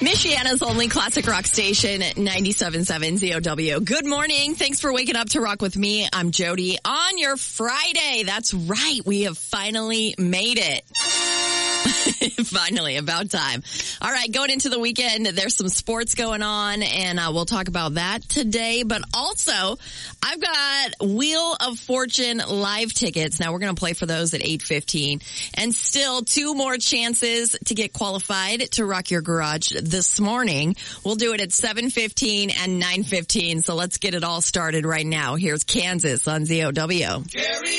Michiana's only classic rock station, 97.7 ZOW. Good morning. Thanks for waking up to rock with me. I'm Jody on your Friday. That's right. We have finally made it. Finally, about time. All right, going into the weekend, there's some sports going on, and we'll talk about that today. But also, I've got Wheel of Fortune live tickets. Now, we're going to play for those at 8:15. And still, 2 more chances to get qualified to rock your garage this morning. We'll do it at 7:15 and 9:15. So let's get it all started right now. Here's Kansas on ZOW.